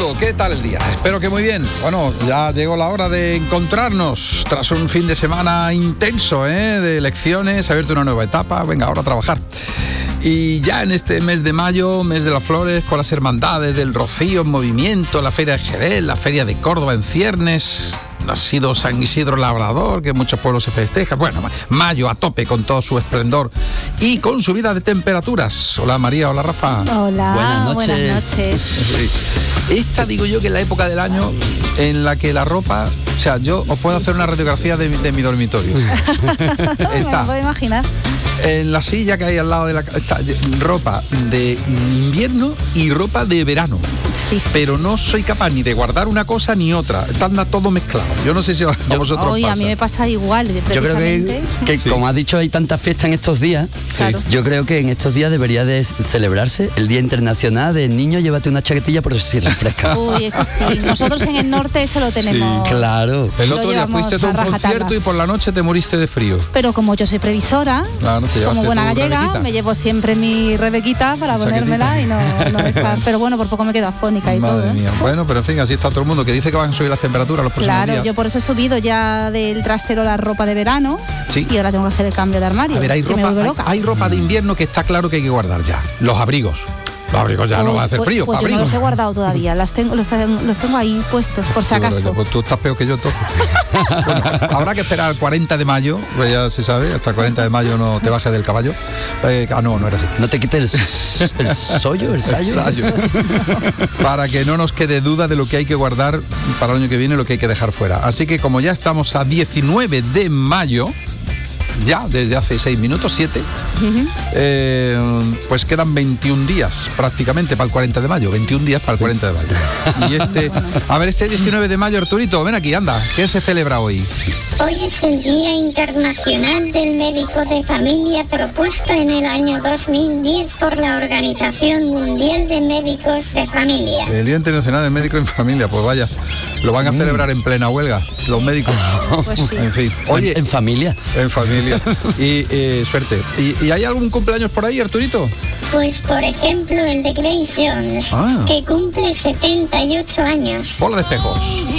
Arturo, ¿qué tal el día? Espero que muy bien. Bueno, ya llegó la hora de encontrarnos tras un fin de semana intenso, de elecciones, abierto una nueva etapa. Venga, ahora a trabajar. Y ya en este mes de mayo, mes de las flores, con las hermandades del Rocío en movimiento, la Feria de Jerez, la Feria de Córdoba en ciernes, ha sido San Isidro Labrador, que en muchos pueblos se festeja. Bueno, mayo a tope con todo su esplendor y con subida de temperaturas. Hola María, hola Rafa. Hola, buenas noches. Sí. Esta digo yo que es la época del año en la que la ropa, o sea, yo os puedo hacer una radiografía de mi dormitorio. Me lo puedo imaginar. En la silla que hay al lado de la está ropa de invierno y ropa de verano. Sí. Pero no soy capaz ni de guardar una cosa ni otra. Está todo mezclado. Yo no sé si a vosotros Oye, pasa. a mí me pasa igual. Yo creo que sí. Como has dicho, hay tantas fiestas en estos días. Claro. Yo creo que en estos días debería de celebrarse el Día Internacional del Niño. Llévate una chaquetilla por si refresca. Uy, eso sí. Nosotros en el norte eso lo tenemos. Sí, claro. El otro día fuiste a un concierto y por la noche te moriste de frío. Pero como yo soy previsora, claro, como buena gallega, me llevo siempre mi rebequita para ponérmela y no estar. Pero bueno, por poco me quedo afónica y Madre todo. mía. Bueno, pero en fin, así está todo el mundo, que dice que van a subir las temperaturas los próximos días. Claro, yo por eso he subido ya del trastero la ropa de verano. Sí. Y ahora tengo que hacer el cambio de armario. A ver, hay ropa de invierno que está claro que hay que guardar ya. Los abrigos. Los abrigos ya no va a hacer frío. Pues yo no los he guardado todavía, los tengo ahí puestos, por si acaso. Bueno, pues tú estás peor que yo entonces. Bueno, habrá que esperar al 40 de mayo, pues ya se sabe, hasta el 40 de mayo no te bajes del caballo. No era así. No te quites el sayo. Para que no nos quede duda de lo que hay que guardar para el año que viene, lo que hay que dejar fuera. Así que como ya estamos a 19 de mayo, ya desde hace 6 minutos, 7, pues quedan 21 días prácticamente para el 40 de mayo, 21 días para el 40 de mayo. Y a ver, este 19 de mayo, Arturito, ven aquí, anda, ¿qué se celebra hoy? Hoy es el Día Internacional del Médico de Familia, propuesto en el año 2010 por la Organización Mundial de Médicos de Familia. El Día Internacional del Médico en Familia, pues vaya, lo van a celebrar en plena huelga, los médicos. Pues sí. En fin. Oye, en familia. En familia. Y suerte. ¿Y hay algún cumpleaños por ahí, Arturito? Pues por ejemplo el de Grace Jones, que cumple 78 años. Bola de espejos.